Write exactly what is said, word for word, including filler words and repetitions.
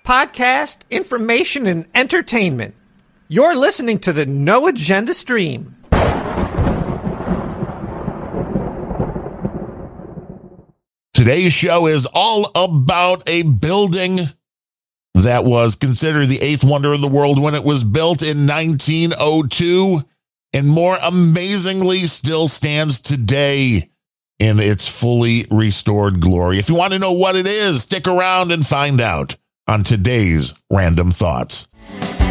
podcast, information, and entertainment. You're listening to the No Agenda Stream. Today's show is all about a building that was considered the eighth wonder of the world when it was built in nineteen oh two, and more amazingly still stands today in its fully restored glory. If you want to know what it is, stick around and find out on today's Random Thoughts.